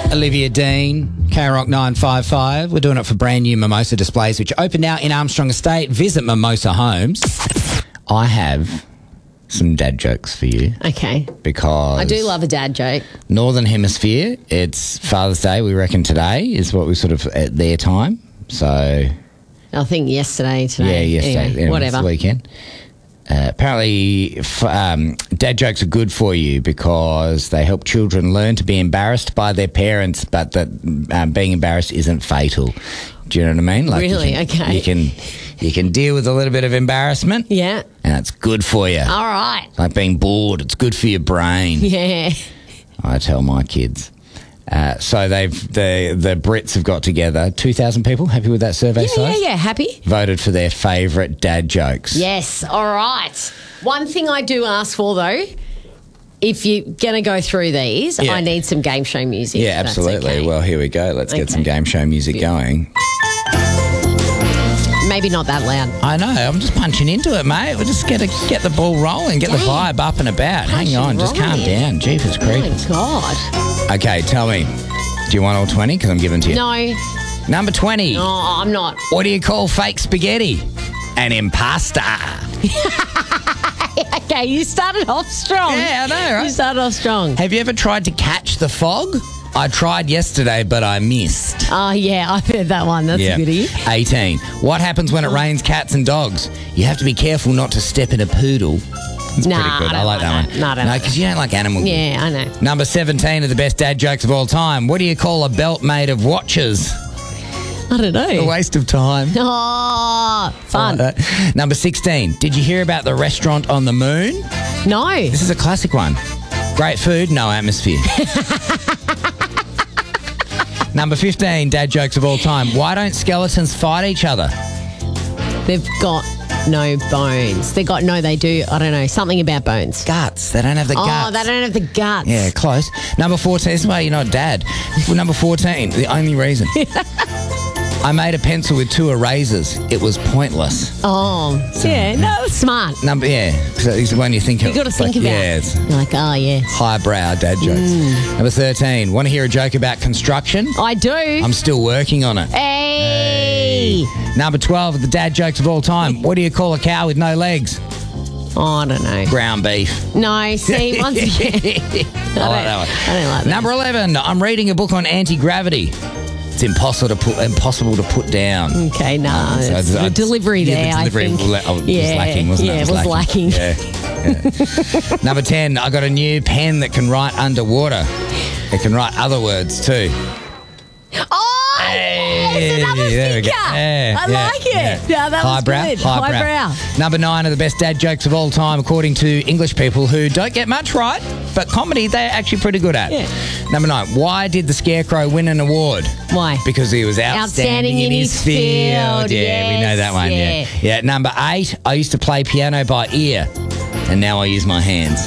Olivia Dean, K-Rock 955. We're doing it for brand new Mimosa displays, which open now in Armstrong Estate. Visit Mimosa Homes. I have some dad jokes for you. Okay. Because I do love a dad joke. Northern Hemisphere, it's Father's Day, we reckon today is what we sort of at their time. So I think yesterday, today. yeah, yesterday. Anyway, whatever. It's the weekend. Apparently, dad jokes are good for you because they help children learn to be embarrassed by their parents, but that being embarrassed isn't fatal. Do you know what I mean? Like Really? Okay. You can deal with a little bit of embarrassment. Yeah. And it's good for you. All right. It's like being bored. It's good for your brain. Yeah. I tell my kids. So the Brits have got together. 2,000 people. Happy with that survey size? Yeah. Happy? Voted for their favourite dad jokes. Yes. All right. One thing I do ask for, though, if you're going to go through these, Yeah. I need some game show music. Yeah, if that's absolutely. okay. Well, here we go. Let's get Okay. some game show music going. Maybe not that loud. I know. I'm just punching into it, mate. We'll just get the ball rolling, get the Dang. vibe up and about. Hang on, just calm right. down. Jeepers Oh, creepers. my God. Okay, tell me. Do you want all 20? Because I'm giving to you. No. Number 20. No, I'm not. What do you call fake spaghetti? An impasta. Okay, you started off strong. Yeah, I know, right? You started off strong. Have you ever tried to catch the fog? I tried yesterday, but I missed. Oh, yeah, I've heard that one. That's a goodie. 18. What happens when it rains cats and dogs? You have to be careful not to step in a poodle. It's Nah, pretty good. I I like that that. one. No, I don't No, like because you don't like animal. Yeah, I know. Number 17 of the best dad jokes of all time. What do you call a belt made of watches? I don't know. A waste of time. Oh, fun. Number 16. Did you hear about the restaurant on the moon? No. This is a classic one. Great food, no atmosphere. Number 15, dad jokes of all time. Why don't skeletons fight each other? They've got no bones. They do. I don't know. Something about bones. Guts. They don't have the guts. Oh, they don't have the guts. Yeah, close. Number 14. This is why you're not dad. Number 14. The only reason. I made a pencil with 2 erasers. It was pointless. Oh, yeah. No, that's smart. So it's when you think of it. You've got to think about Yeah, it. it's You're like, oh, yeah. highbrow dad jokes. Number 13. Want to hear a joke about construction? I do. I'm still working on it. Hey. Number 12 the dad jokes of all time. What do you call a cow with no legs? Oh, I don't know. Ground beef. No, see, once again. I like that one. I don't like that. Number 11. I'm reading a book on anti-gravity. It's impossible to put down. Okay, no. So it's the delivery there, the delivery I think. was lacking, wasn't it? Yeah, it was lacking. Yeah. Number 10. I got a new pen that can write underwater. It can write other words too. Oh, yes, another there we go. thinker. I like it. Yeah, that was good. Highbrow. Number 9 of the best dad jokes of all time, according to English people who don't get much right, but comedy they're actually pretty good at. Yeah. Number 9. Why did the Scarecrow win an award? Why? Because he was outstanding in his field. Yeah, we know that one. Yeah. Number 8. I used to play piano by ear, and now I use my hands.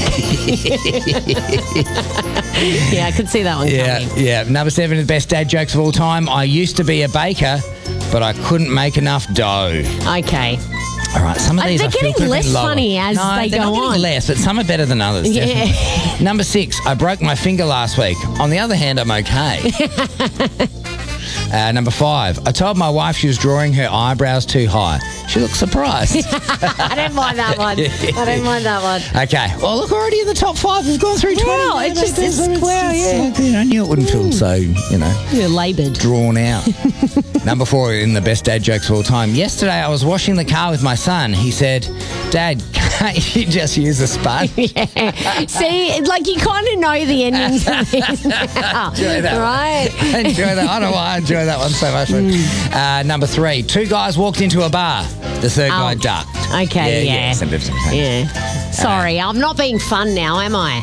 Yeah, I could see that one coming. Yeah. Number 7 of the best dad jokes of all time. I used to be a baker, but I couldn't make enough dough. Okay. All right, some of these They're I feel getting could have less been lower. funny as no, they they're go not getting on. less, but some are better than others. Yeah. Definitely. Number 6, I broke my finger last week. On the other hand, I'm okay. Number 5, I told my wife she was drawing her eyebrows too high. She looked surprised. I don't mind that one. I don't mind that one. Okay. Well, look, already in the top 5. We've gone through 20. Wow, it's square, yeah. I knew it wouldn't feel so, You're laboured. drawn out. Number 4 in the best dad jokes of all time. Yesterday, I was washing the car with my son. He said, Dad, can't you just use a sponge? Yeah. See, like you kind of know the endings of these now. Enjoy that right? one. Enjoy that. I don't know why I enjoy that one so much. Number 3, 2 guys walked into a bar. The third guy ducked. Okay, yeah. Some Yeah. Sorry, I'm not being fun now, am I?